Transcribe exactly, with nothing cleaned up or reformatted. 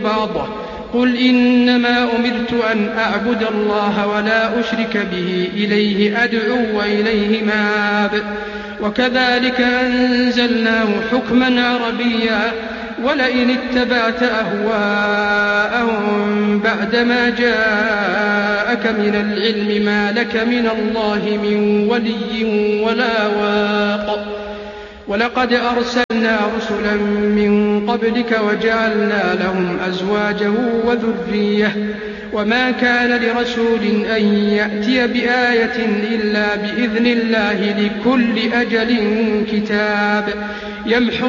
بعضه قل إنما أمرت أن أعبد الله ولا أشرك به إليه أدعو وإليه مآب. وكذلك أنزلناه حكما عربيا ولئن اتبعت أهواءهم بعدما جاءك من العلم ما لك من الله من ولي ولا واق. ولقد أرسلنا رسلا من قبلك وجعلنا لهم أزواجا وذرية وما كان لرسول أن يأتي بآية إلا بإذن الله لكل أجل كتاب. يمحو